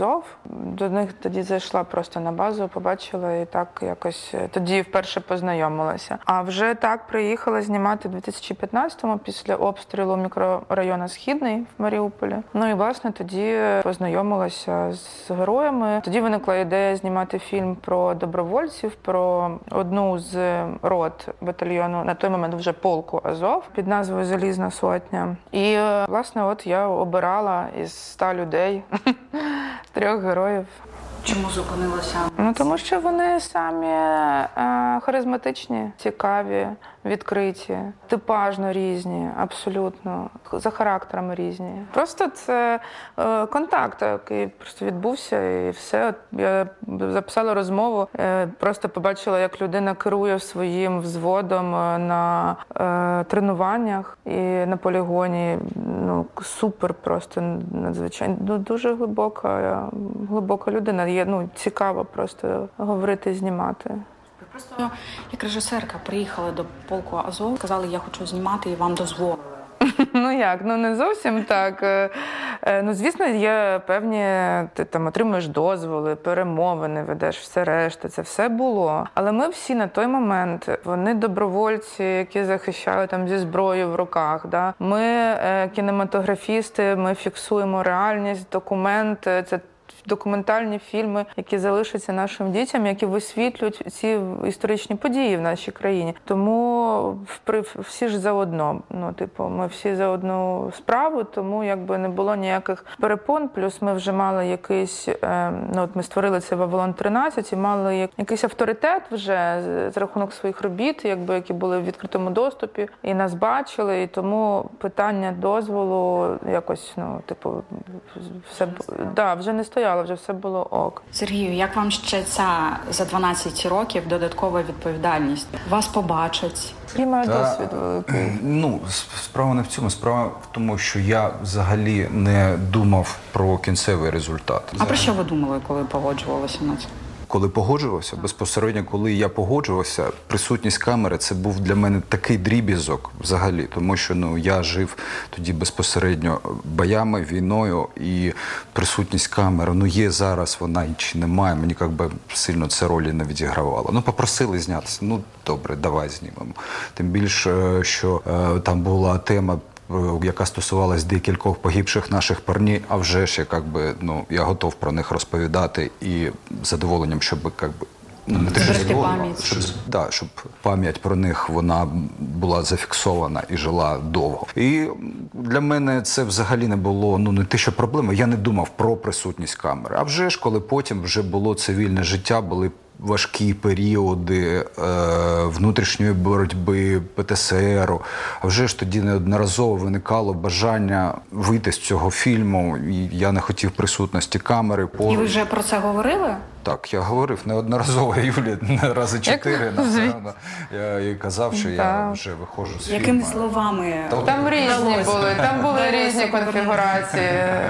Азов. До них тоді зайшла просто на базу, побачила і так якось тоді вперше познайомилася. А вже так приїхала знімати в 2015-му після обстрілу мікрорайону Східний в Маріуполі. Ну і, власне, тоді познайомилася з героями. Тоді виникла ідея знімати фільм про добровольців, про одну з рот батальйону, на той момент вже полку Азов, під назвою «Залізна сотня». І, власне, от я обирала із 100 людей 3 героїв. Чому зупинилася? Ну, тому що вони самі харизматичні, цікаві, відкриті, типажно різні, абсолютно, за характерами різні. Просто це контакт, який просто відбувся, і все. От я записала розмову, просто побачила, як людина керує своїм взводом на тренуваннях і на полігоні. Ну, супер просто, надзвичайно. Ну, дуже глибока людина. Є, ну, цікаво просто говорити, знімати. Ви просто, як режисерка, приїхали до полку Азов, сказали, я хочу знімати, і вам дозволили. Ну як, ну не зовсім так. Ну, звісно, є певні, ти там отримуєш дозволи, перемовини ведеш, все решта, це все було. Але ми всі на той момент, вони добровольці, які захищали там зі зброєю в руках. Да? Ми кінематографісти, ми фіксуємо реальність, документи, це документальні фільми, які залишаться нашим дітям, які висвітлюють ці історичні події в нашій країні. Тому всі ж заодно. Ну, типу, ми всі за одну справу, тому якби не було ніяких перепон. Плюс ми вже мали якийсь, ну от ми створили це Вавилон 13 і мали якийсь авторитет вже за рахунок своїх робіт, якби, які були в відкритому доступі, і нас бачили, і тому питання дозволу якось, ну, типу, все, да, вже не стояло. Вже все було ок. Сергію, як вам ще ця за 12 років додаткова відповідальність? Вас побачать? Я маю досвід великий. Ну, справа не в цьому. Справа в тому, що я взагалі не думав про кінцевий результат. А про що ви думали, коли погоджувалися на це? Коли погоджувався, безпосередньо, коли я погоджувався, присутність камери – це був для мене такий дріб'язок взагалі, тому що, ну, я жив тоді безпосередньо боями, війною, і присутність камери, ну, є зараз вона чи немає, мені якби сильно це ролі не відігравало. Ну, попросили знятися, ну, добре, давай знімемо. Тим більше, що там була тема, яка стосувалась декількох погибших наших парнів, а вже ж я готов про них розповідати і з задоволенням, щоб щоб пам'ять про них вона була зафіксована і жила довго. І для мене це взагалі не було, ну, не те, що проблема, я не думав про присутність камери. А вже ж, коли потім вже було цивільне життя, були важкі періоди внутрішньої боротьби, ПТСРу. А вже ж тоді неодноразово виникало бажання вийти з цього фільму, і я не хотів присутності камери. І ви вже про це говорили? Так, я говорив неодноразово Юлі, рази 4, напевно. Я їй казав, що я вже виходжу з фільму. Якими словами? Там різні були, там були різні конфігурації.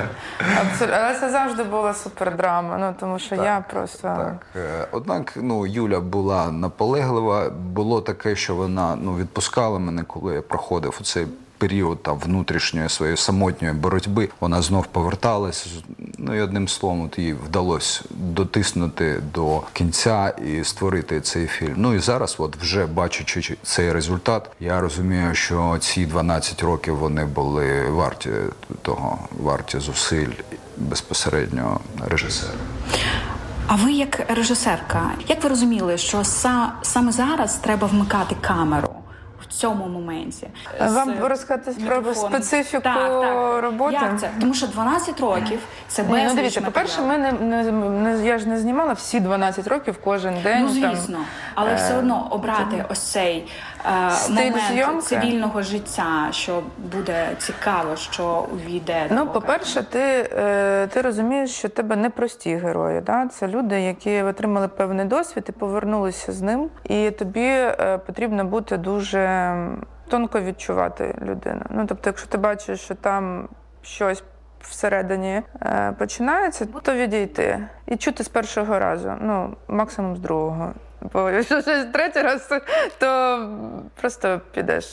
Але це завжди була супердрама, ну, тому що я просто... Так, однак, ну, Юля була наполеглива, було таке, що вона, ну, відпускала мене, коли я проходив у цей період там внутрішньої своєї самотньої боротьби, вона знов поверталась, ну і одним словом їй вдалося дотиснути до кінця і створити цей фільм. Ну і зараз, от вже бачачи цей результат, я розумію, що ці 12 років вони були варті того, варті зусиль безпосередньо режисера. А ви як режисерка, як ви розуміли, що саме зараз треба вмикати камеру? В цьому моменті. Вам розказати про специфіку роботи? Як це? Тому що 12 років – це безліч матеріалу. Дивіться, по-перше, я ж не знімала всі 12 років кожен день. Ну, звісно. Але все одно обрати ось цей момент цивільного життя, що буде цікаво, що увійде. Ну, по-перше, ти розумієш, що в тебе непрості герої. Да? Це люди, які отримали певний досвід і повернулися з ним. І тобі потрібно бути дуже тонко відчувати людину. Ну, тобто, якщо ти бачиш, що там щось всередині починається, то відійти. І чути з першого разу, ну, максимум з другого. Бо якщо щось третій раз, то просто підеш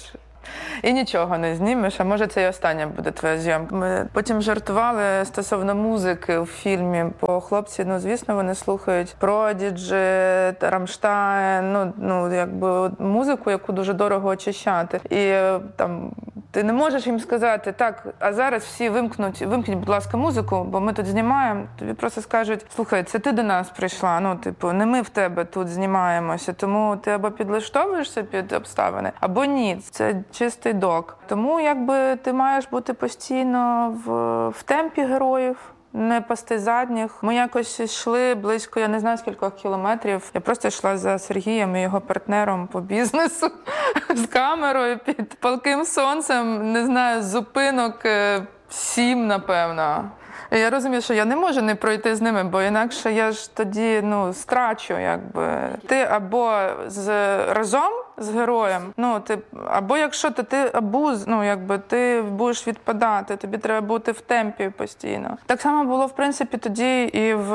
і нічого не знімеш, а може це і остання буде твоя зйомка. Ми потім жартували стосовно музики у фільмі, бо хлопці, звісно, вони слухають Prodigy, Рамштайн, якби музику, яку дуже дорого очищати. І там ти не можеш їм сказати, так, а зараз всі вимкніть, будь ласка, музику, бо ми тут знімаємо. Тобі просто скажуть, слухай, це ти до нас прийшла, не ми в тебе тут знімаємося, тому ти або підлаштовуєшся під обставини, або ні. Це чистий док. Тому якби ти маєш бути постійно в темпі героїв, не пасти задніх. Ми якось йшли близько, я не знаю скількох кілометрів. Я просто йшла за Сергієм і його партнером по бізнесу з камерою під палким сонцем, не знаю, зупинок 7, напевно. І я розумію, що я не можу не пройти з ними, бо інакше я ж тоді, страчу, якби. Ти або разом з героєм, або якщо ти абуз, ти будеш відпадати, тобі треба бути в темпі постійно. Так само було, в принципі, тоді і в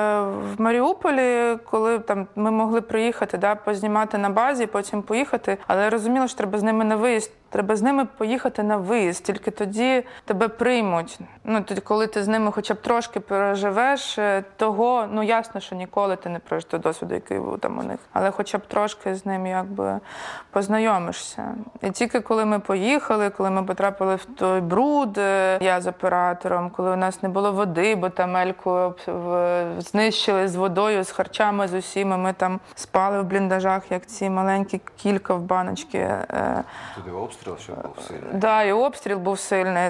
Маріуполі, коли там ми могли приїхати, познімати на базі, потім поїхати, але я розуміла, що треба з ними на виїзд. Треба з ними поїхати на виїзд, тільки тоді тебе приймуть. Тоді, коли ти з ними хоча б трошки переживеш того, ясно, що ніколи ти не прожиш того досвіду, який був там у них, але хоча б трошки з ним якби познайомишся. І тільки коли ми поїхали, коли ми потрапили в той бруд, я з оператором, коли у нас не було води, бо там Ельку знищили з водою, з харчами, з усіма, ми там спали в бліндажах, як ці маленькі кілька в баночки. Туди обстріл ще був сильний. Так, і обстріл був сильний,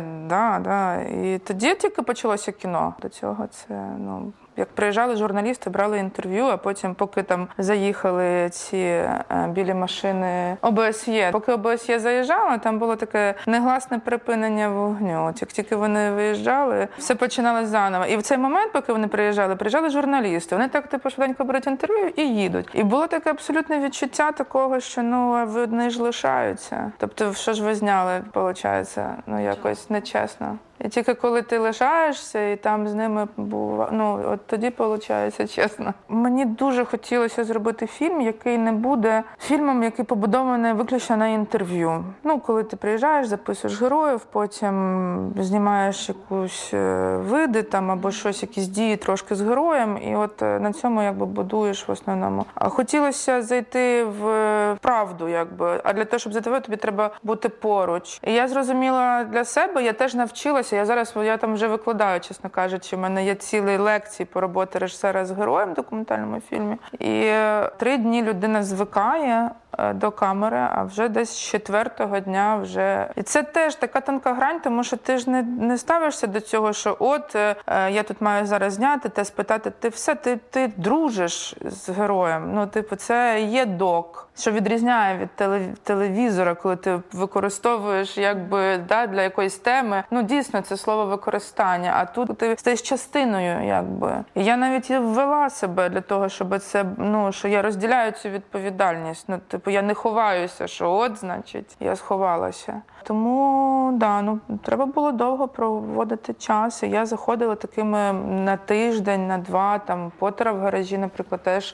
І тоді тільки почалося кіно. До цього це, як приїжджали журналісти, брали інтерв'ю, а потім, поки там заїхали ці білі машини ОБСЄ. Поки ОБСЄ заїжджало, там було таке негласне припинення вогню. Як тільки вони виїжджали, все починалося заново. І в цей момент, поки вони приїжджали журналісти. Вони так швиденько беруть інтерв'ю і їдуть. І було таке абсолютне відчуття такого, що вони ж лишаються. Тобто, що ж ви зняли, виходить, якось нечесно. І тільки коли ти лишаєшся, і там з ними був, от тоді виходить чесно. Мені дуже хотілося зробити фільм, який не буде фільмом, який побудований виключно на інтерв'ю. Коли ти приїжджаєш, записуєш героїв, потім знімаєш якусь види там або щось, якісь дії трошки з героєм, і от на цьому якби будуєш в основному. А хотілося зайти в правду, якби. А для того, щоб зайти, тобі треба бути поруч. І я зрозуміла для себе, я теж навчилася. Я там вже викладаю, чесно кажучи. У мене є цілі лекції по роботі режисера з героєм в документальному фільмі. І 3 дні людина звикає до камери, а вже десь з 4-го дня вже. І це теж така тонка грань, тому що ти ж не ставишся до цього, що я тут маю зараз зняти, те спитати. Ти дружиш з героєм. Це є док, що відрізняє від телевізора, коли ти використовуєш для якоїсь теми. Дійсно, це слово використання, а тут ти стаєш частиною, якби. І я навіть ввела себе для того, щоб це, що я розділяю цю відповідальність. Я не ховаюся, що значить, я сховалася. Тому, треба було довго проводити час. І я заходила такими на тиждень, на 2, там, Поттера в гаражі, наприклад, теж.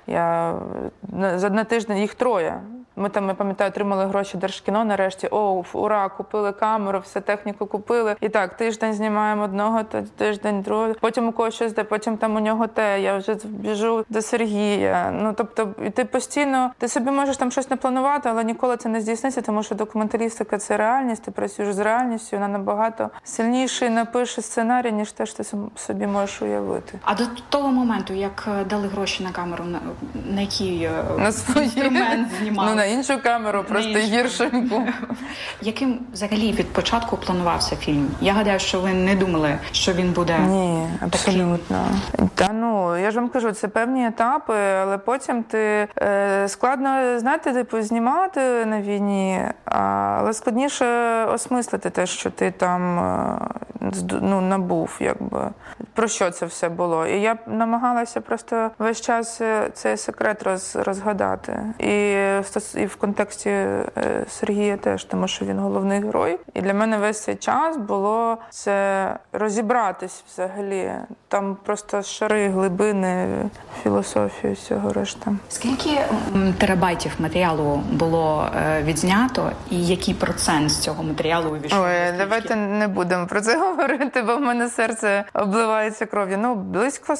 На тиждень їх 3. Ми там, я пам'ятаю, отримали гроші Держкіно нарешті. Ура, купили камеру, все техніку купили. І так, тиждень знімаємо одного, тиждень другого. Потім у когось щось, потім там у нього те. Я вже біжу до Сергія. Тобто, ти постійно, ти собі можеш там щось не планувати, але ніколи це не здійсниться, тому що документалістика – це реальність, ти працюєш з реальністю, вона набагато сильніше напише сценарій, ніж те, що ти собі можеш уявити. А до того моменту, як дали гроші на камеру, на який інструмент знімали? На іншу камеру, просто гіршеньку. Яким взагалі від початку планувався фільм? Я гадаю, що ви не думали, що він буде таким? Ні, абсолютно. Я ж вам кажу, це певні етапи, але потім ти складно, знімати на війні, але складніше осмислити те, що ти там набув, якби. Про що це все було. І я намагалася просто весь час цей секрет розгадати. І і в контексті Сергія теж, тому що він головний герой. І для мене весь цей час було це розібратись взагалі. Там просто шари, глибини, філософію всього решта. Скільки терабайтів матеріалу було відзнято і який процент з цього матеріалу увійшов? Ой, давайте не будемо про це говорити, бо в мене серце обливається кров'ю. Близько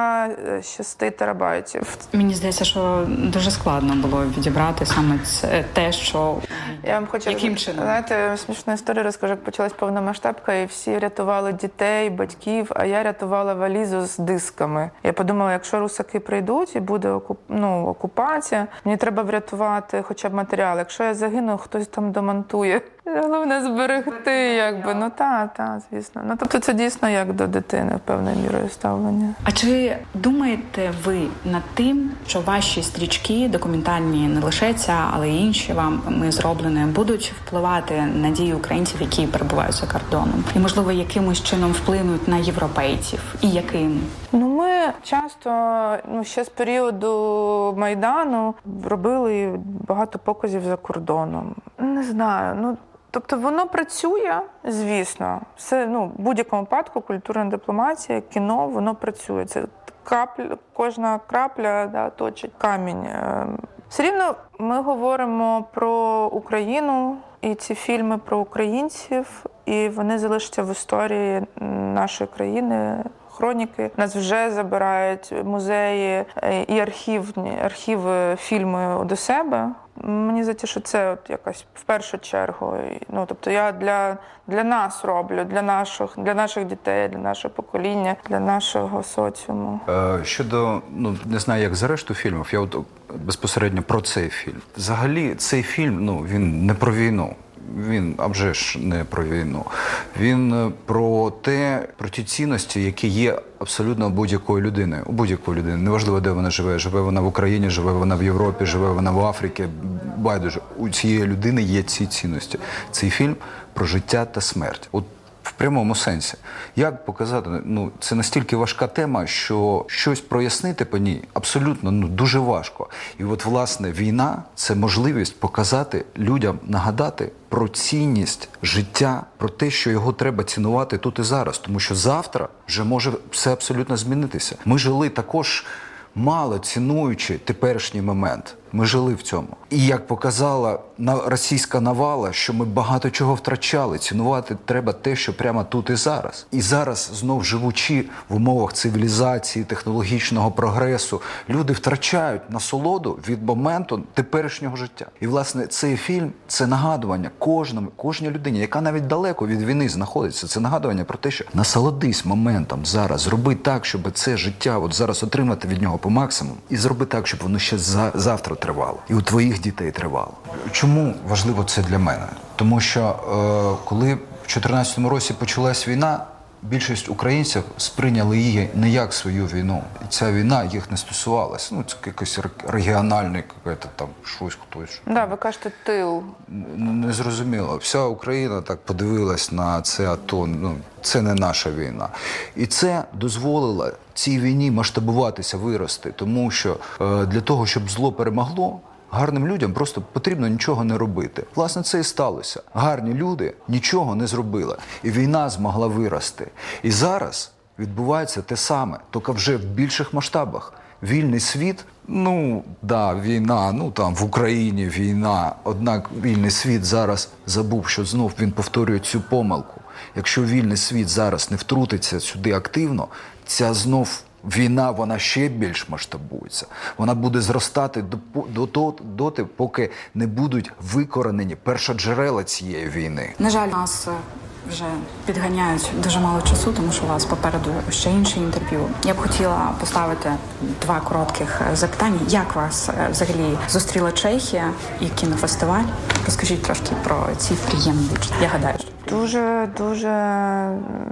46 терабайтів. Мені здається, що дуже складно було відібрати саме те, що... Я вам хочу, яким чином? Знаєте, смішну історію розкажу, як почалась повномасштабка, і всі рятували дітей, батьків, а я рятувала валізу з дисками. Я подумала, якщо русаки прийдуть і буде окупація, мені треба врятувати хоча б матеріал. Якщо я загину, хтось там домонтує. Головне зберегти, якби. Так, звісно. Тобто це дійсно як до дитини, певною мірою ставлення. А чи думаєте ви над тим, що ваші стрічки документальні, не лише ця, але й інші вами зроблені, будуть впливати на дії українців, які перебувають за кордоном? І, можливо, якимось чином вплинуть на європейців? І яким? Ми часто, ще з періоду Майдану, робили багато показів за кордоном. Не знаю, тобто воно працює, звісно. Все, в будь-якому випадку культурна дипломатія, кіно, воно працює. Це кожна крапля точить камінь. Все рівно ми говоримо про Україну, і ці фільми про українців, і вони залишаться в історії нашої країни. Хроніки. Нас вже забирають музеї і архіви, фільми до себе. Мені здається, що це якась в першу чергу. Тобто я для нас роблю, для наших дітей, для нашого покоління, для нашого соціуму. Щодо, не знаю, як за решту фільмів, я безпосередньо про цей фільм. Взагалі, цей фільм, він не про війну. Він, а вже ж, не про війну. Він про ті цінності, які є абсолютно у будь-якої людини. У будь-якої людини. Неважливо, де вона живе. Живе вона в Україні, живе вона в Європі, живе вона в Африці. Байдуже. У цієї людини є ці цінності. Цей фільм про життя та смерть. В прямому сенсі. Як показати? Це настільки важка тема, що щось прояснити по ній абсолютно дуже важко. І власне, війна – це можливість показати людям, нагадати про цінність життя, про те, що його треба цінувати тут і зараз. Тому що завтра вже може все абсолютно змінитися. Ми жили також мало цінуючи теперішній момент. Ми жили в цьому. І як показала російська навала, що ми багато чого втрачали. Цінувати треба те, що прямо тут і зараз. І зараз, знов живучи в умовах цивілізації, технологічного прогресу, люди втрачають насолоду від моменту теперішнього життя. І, власне, цей фільм – це нагадування кожній людині, яка навіть далеко від війни знаходиться. Це нагадування про те, що насолодись моментом зараз, зроби так, щоб це життя зараз отримати від нього по максимуму, і зроби так, щоб воно ще завтра тривало. І у твоїх дітей тривало. Чому важливо це для мене? Тому що коли в 2014 році почалась війна, більшість українців сприйняли її не як свою війну. І ця війна їх не стосувалася. Це якийсь регіональний, щось, хтось. Ви кажете, тил. Незрозуміло. Вся Україна так подивилась на це АТО. Це не наша війна. І це дозволило цій війні масштабуватися, вирости. Тому що для того, щоб зло перемогло, гарним людям просто потрібно нічого не робити. Власне, це і сталося. Гарні люди нічого не зробили. І війна змогла вирости. І зараз відбувається те саме, тільки вже в більших масштабах. Вільний світ, війна, в Україні війна. Однак вільний світ зараз забув, що знов він повторює цю помилку. Якщо вільний світ зараз не втрутиться сюди активно, ця знов війна, вона ще більш масштабується. Вона буде зростати доти, поки не будуть викоренені першоджерела цієї війни. На жаль, нас вже підганяють дуже мало часу, тому що у вас попереду ще інше інтерв'ю. Я б хотіла поставити 2 коротких запитання. Як вас взагалі зустріла Чехія і кінофестиваль? Розкажіть трошки про ці приємні відчуття. Я гадаю, що дуже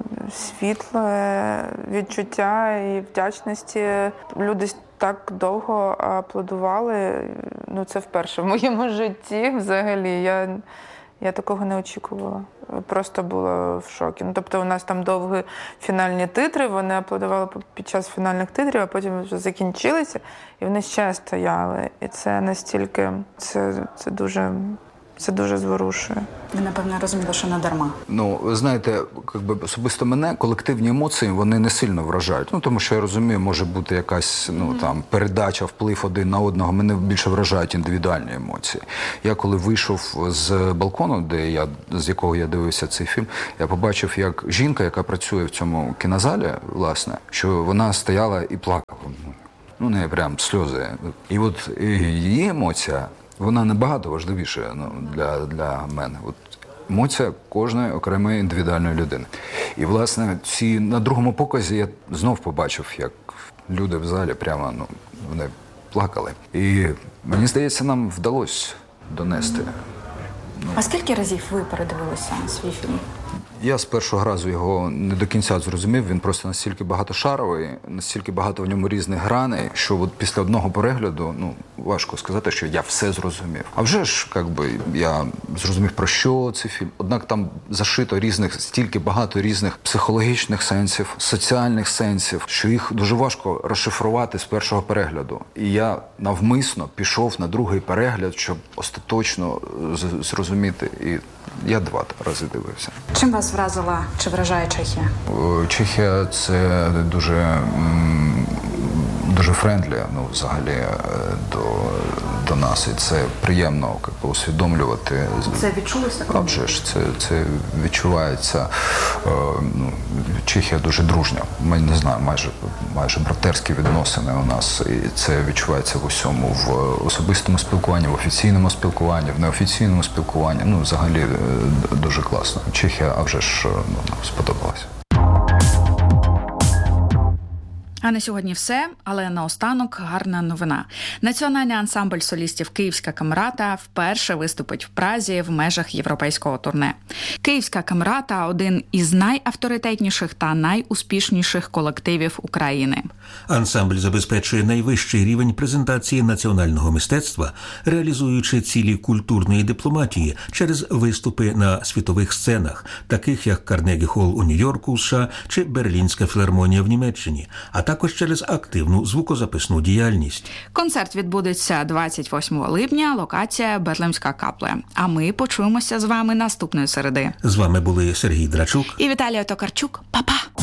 світле відчуття і вдячності. Люди так довго аплодували. Це вперше в моєму житті взагалі. Я такого не очікувала. Просто була в шокі. Ну, тобто у нас там довгі фінальні титри, вони аплодували під час фінальних титрів, а потім вже закінчилися, і вони ще стояли. І це настільки, це дуже зворушує. Ви, напевно, розуміли, що не дарма. Ну, ви знаєте, особисто мене колективні емоції, вони не сильно вражають. Ну, тому що я розумію, може бути якась, там, передача, вплив один на одного. Мене більше вражають індивідуальні емоції. Я коли вийшов з балкону, з якого я дивився цей фільм, я побачив, як жінка, яка працює в цьому кінозалі, власне, що вона стояла і плакала. Ну, не прям сльози. І от її емоція, вона набагато важливіша для мене. От емоція кожної окремої індивідуальної людини. І, власне, на другому показі я знов побачив, як люди в залі прямо, вони плакали. І мені здається, нам вдалося донести. А скільки разів ви передивилися свій фільм? Я з першого разу його не до кінця зрозумів, він просто настільки багатошаровий, настільки багато в ньому різних граней, що от після одного перегляду, важко сказати, що я все зрозумів. А вже ж, я зрозумів, про що цей фільм. Однак там зашито стільки багато різних психологічних сенсів, соціальних сенсів, що їх дуже важко розшифрувати з першого перегляду. І я навмисно пішов на другий перегляд, щоб остаточно зрозуміти. І я 2 рази дивився. Чим вас вразила чи вражає Чехія? Чехія – це дуже френдлі, взагалі, до нас. І це приємно усвідомлювати. Це відчулося? А вже ж, це відчувається. Чехія дуже дружня. Ми, не знаю, майже братерські відносини у нас. І це відчувається в усьому. В особистому спілкуванні, в офіційному спілкуванні, в неофіційному спілкуванні. Взагалі дуже класно. Чехія, а вже ж, сподобалась. А на сьогодні все, але наостанок гарна новина. Національний ансамбль солістів «Київська камерата» вперше виступить в Празі в межах європейського турне. «Київська камерата» – один із найавторитетніших та найуспішніших колективів України. Ансамбль забезпечує найвищий рівень презентації національного мистецтва, реалізуючи цілі культурної дипломатії через виступи на світових сценах, таких як Карнегі-Холл у Нью-Йорку, США чи Берлінська філармонія в Німеччині, а також через активну звукозаписну діяльність. Концерт відбудеться 28 липня, локація Бетлемська капля. А ми почуємося з вами наступної середи. З вами були Сергій Драчук і Віталія Токарчук. Па-па!